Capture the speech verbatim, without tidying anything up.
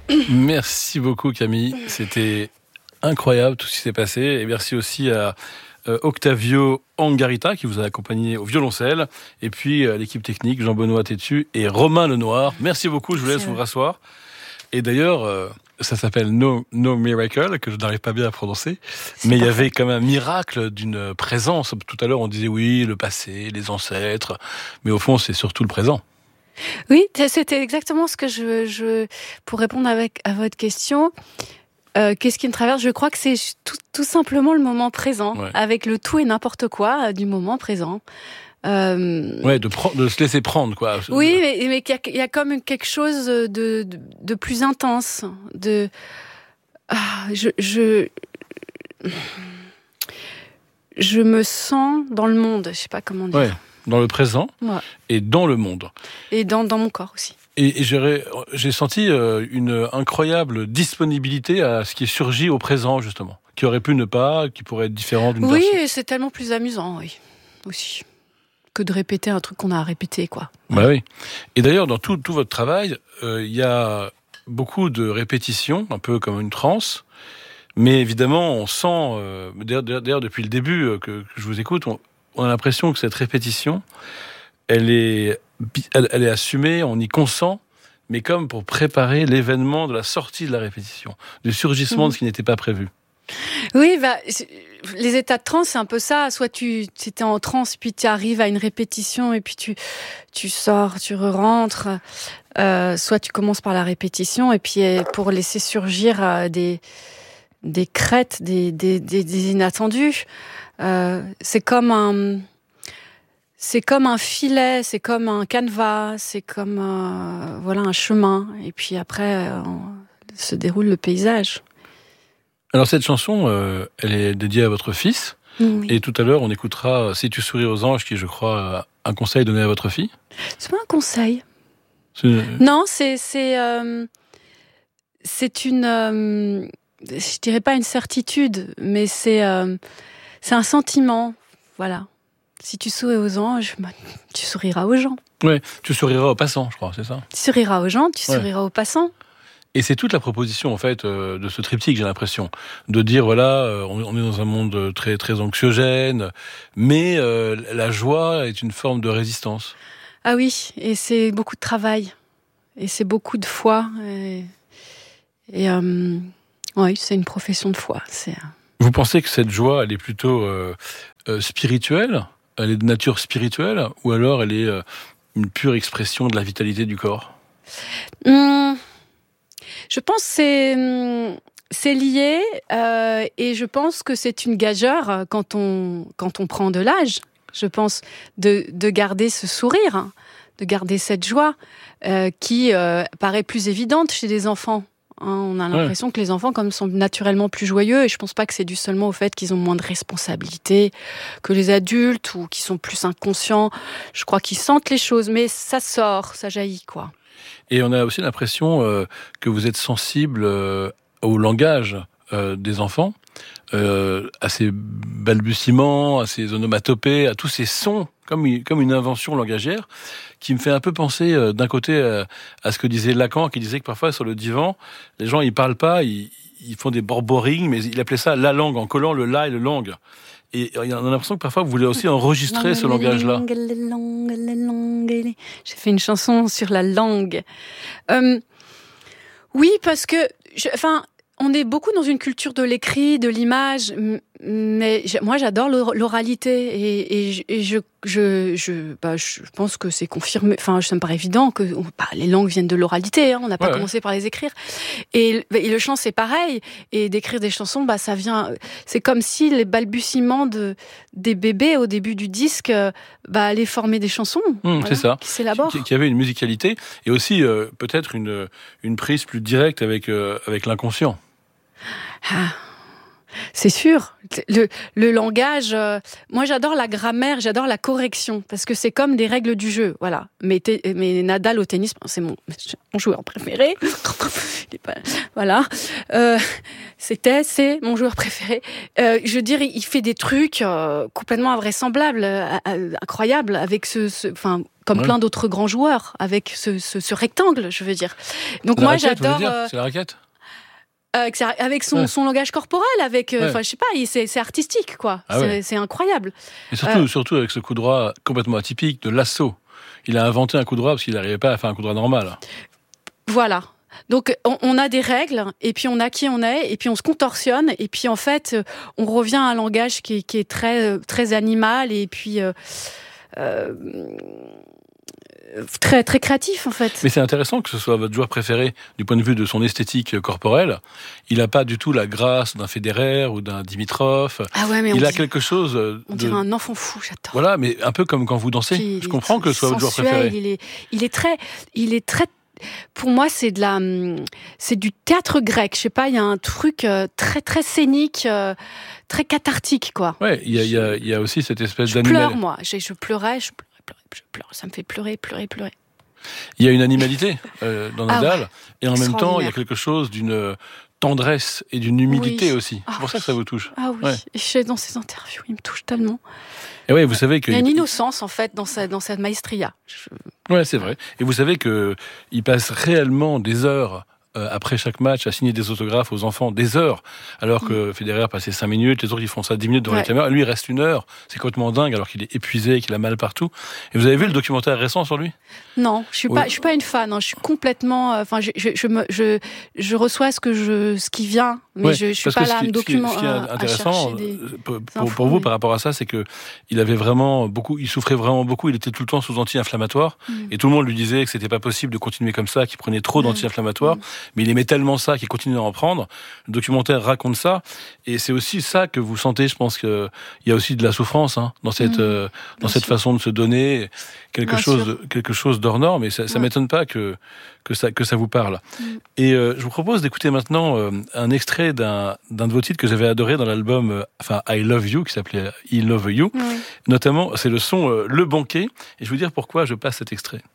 Merci beaucoup Camille, c'était incroyable tout ce qui s'est passé. Et merci aussi à euh, Octavio Angarita qui vous a accompagné au violoncelle. Et puis à l'équipe technique, Jean-Benoît Tétu et Romain Lenoir. Merci beaucoup, je vous laisse vous rasseoir. Et d'ailleurs, euh, ça s'appelle No, no Miracle, que je n'arrive pas bien à prononcer. C'est mais il y avait quand même un miracle d'une présence. Tout à l'heure, on disait oui, le passé, les ancêtres. Mais au fond, c'est surtout le présent. Oui, c'était exactement ce que je... je pour répondre avec, à votre question... Euh, qu'est-ce qui me traverse ? Je crois que c'est tout, tout simplement le moment présent, ouais. Avec le tout et n'importe quoi euh, du moment présent. Euh... Ouais, de, pre- de se laisser prendre, quoi. Oui, mais, mais qu'il y a, il y a comme quelque chose de, de, de plus intense. De, ah, je, je, je me sens dans le monde. Je sais pas comment dire. Ouais, dans le présent, ouais. Et dans le monde. Et dans, dans mon corps aussi. Et, et j'ai, j'ai senti euh, une incroyable disponibilité à ce qui est surgi au présent, justement. Qui aurait pu ne pas, qui pourrait être différent d'une oui, version. Oui, c'est tellement plus amusant, oui, aussi, que de répéter un truc qu'on a répété, quoi. Bah oui. Et d'ailleurs, dans tout, tout votre travail, il euh, y a beaucoup de répétitions, un peu comme une transe. Mais évidemment, on sent, euh, d'ailleurs, d'ailleurs, depuis le début euh, que, que je vous écoute, on, on a l'impression que cette répétition, elle est... Elle, elle est assumée, on y consent, mais comme pour préparer l'événement de la sortie de la répétition, du surgissement mmh. de ce qui n'était pas prévu. Oui, bah, les états de transe, c'est un peu ça. Soit tu étais en transe, puis tu arrives à une répétition, et puis tu, tu sors, tu re-rentres. Euh, soit tu commences par la répétition, et puis pour laisser surgir euh, des, des crêtes, des, des, des, des inattendus. Euh, c'est comme un... C'est comme un filet, c'est comme un canevas, c'est comme euh, voilà un chemin. Et puis après, euh, se déroule le paysage. Alors cette chanson, euh, elle est dédiée à votre fils. Oui. Et tout à l'heure, on écoutera « Si tu souris aux anges », qui, je crois, un conseil donné à votre fille. C'est pas un conseil. C'est... Non, c'est c'est euh, c'est une, euh, je dirais pas une certitude, mais c'est euh, c'est un sentiment, voilà. Si tu souris aux anges, bah, tu souriras aux gens. Oui, tu souriras aux passants, je crois, c'est ça ? Tu souriras aux gens, tu ouais. souriras aux passants. Et c'est toute la proposition, en fait, euh, de ce triptyque, j'ai l'impression. De dire, voilà, euh, on, on est dans un monde très, très anxiogène, mais euh, la joie est une forme de résistance. Ah oui, et c'est beaucoup de travail. Et c'est beaucoup de foi. Et, et euh, oui, c'est une profession de foi. C'est... Vous pensez que cette joie, elle est plutôt euh, euh, spirituelle ? Elle est de nature spirituelle, ou alors elle est euh, une pure expression de la vitalité du corps ? Hum, je pense que c'est, c'est lié, euh, et je pense que c'est une gageure quand on, quand on prend de l'âge. Je pense de, de garder ce sourire, de garder cette joie euh, qui euh, paraît plus évidente chez des enfants. On a l'impression ouais. que les enfants comme sont naturellement plus joyeux, et je pense pas que c'est dû seulement au fait qu'ils ont moins de responsabilités que les adultes ou qu'ils sont plus inconscients. Je crois qu'ils sentent les choses, mais ça sort, ça jaillit, quoi. Et on a aussi l'impression euh, que vous êtes sensible euh, au langage euh, des enfants, euh, à ces balbutiements, à ces onomatopées, à tous ces sons, comme une, comme une invention langagière, qui me fait un peu penser euh, d'un côté euh, à ce que disait Lacan, qui disait que parfois sur le divan, les gens ils parlent pas, ils, ils font des borborings, mais il appelait ça la langue, en collant le la et le lang. Et on a l'impression que parfois vous voulez aussi enregistrer ce langage-là. J'ai fait une chanson sur la langue. Euh, oui, parce que, je, enfin, on est beaucoup dans une culture de l'écrit, de l'image, mais moi j'adore l'oralité et, et, et je, je, je, bah, je pense que c'est confirmé. Enfin, ça me paraît évident que bah, les langues viennent de l'oralité. Hein, on n'a pas ouais, commencé ouais. par les écrire. Et, et le chant c'est pareil. Et d'écrire des chansons, bah ça vient. C'est comme si les balbutiements de des bébés au début du disque, bah allaient former des chansons. Mmh, voilà, c'est ça. Qui s'élaborent. Qui, qui avait une musicalité et aussi euh, peut-être une une prise plus directe avec euh, avec l'inconscient. Ah. C'est sûr. Le, le langage, euh, moi j'adore la grammaire, j'adore la correction, parce que c'est comme des règles du jeu. Voilà. Mais, t- mais Nadal au tennis, c'est mon, mon joueur préféré. Il est pas, voilà. Euh, c'était, c'est mon joueur préféré. Euh, je veux dire, il fait des trucs euh, complètement invraisemblables, euh, euh, incroyables, avec ce, ce, enfin, comme ouais. plein d'autres grands joueurs, avec ce, ce, ce rectangle, je veux dire. Donc la moi raquette, j'adore. Euh, c'est la raquette. Euh, avec son, ouais. son langage corporel, avec, enfin, euh, ouais. je sais pas, c'est, c'est artistique, quoi. Ah c'est, ouais. c'est incroyable. Et surtout, euh, surtout avec ce coup droit complètement atypique de l'assaut. Il a inventé un coup droit parce qu'il n'arrivait pas à faire un coup droit normal. Voilà. Donc, on, on a des règles, et puis on a qui on est, et puis on se contorsionne, et puis en fait, on revient à un langage qui est, qui est très, très animal, et puis. Euh, euh, Très, très créatif, en fait. Mais c'est intéressant que ce soit votre joueur préféré du point de vue de son esthétique corporelle. Il n'a pas du tout la grâce d'un Federer ou d'un Dimitrov. Ah ouais, mais il on a dit, quelque chose de... On dirait un enfant fou, j'adore. Voilà, mais un peu comme quand vous dansez. Puis, Je comprends que ce soit sensuel, votre joueur préféré. Il est, il est très... Il est très pour moi, c'est de la, c'est du théâtre grec. Je sais pas, il y a un truc euh, très très scénique, euh, très cathartique, quoi. Ouais, il y a, il y a, il y a aussi cette espèce je d'animal. Je pleure, moi. Je, je pleurais, je pleurais, je pleure. Ça me fait pleurer, pleurer, pleurer. Il y a une animalité euh, dans Nadal, ah ouais, et en même temps, il y a quelque chose d'une tendresse et d'une humilité oui. aussi. C'est ah pour ça oui. que ça vous touche. Ah oui, ouais. Et je sais, dans ses interviews, il me touche tellement. Et ouais, vous savez que il y a une innocence en fait dans sa dans cette maestria. Je... Ouais, c'est vrai. Et vous savez que il passe réellement des heures euh, après chaque match à signer des autographes aux enfants, des heures, alors que mmh. Federer passait cinq minutes, les autres ils font ça dix minutes devant ouais. la caméra, lui il reste une heure. C'est complètement dingue alors qu'il est épuisé, qu'il a mal partout. Et vous avez vu le documentaire récent sur lui ? Non, je suis oui. pas, je suis pas une fan. Hein. Je suis complètement, enfin, euh, je, je, je, me, je, je reçois ce que je, ce qui vient, mais ouais, je, je suis pas là à me documenter. Ce qui est intéressant des pour, pour, pour vous par rapport à ça, c'est que il avait vraiment beaucoup, il souffrait vraiment beaucoup. Il était tout le temps sous anti-inflammatoire, mmh. et tout le monde lui disait que c'était pas possible de continuer comme ça, qu'il prenait trop mmh. d'anti-inflammatoires. Mmh. Mais il aimait tellement ça qu'il continue à en prendre. Le documentaire raconte ça, et c'est aussi ça que vous sentez. Je pense que il y a aussi de la souffrance hein, dans cette, mmh. euh, dans cette sûr. façon de se donner quelque Bien chose, sûr. quelque chose d'hors norme. Et ça, ça ouais. m'étonne pas que que ça que ça vous parle. Mmh. Et euh, je vous propose d'écouter maintenant euh, un extrait d'un d'un de vos titres que j'avais adoré dans l'album, euh, enfin I Love You, qui s'appelait I Love You. Mmh. Notamment, c'est le son euh, Le Banquet. Et je vais vous dire pourquoi je passe cet extrait.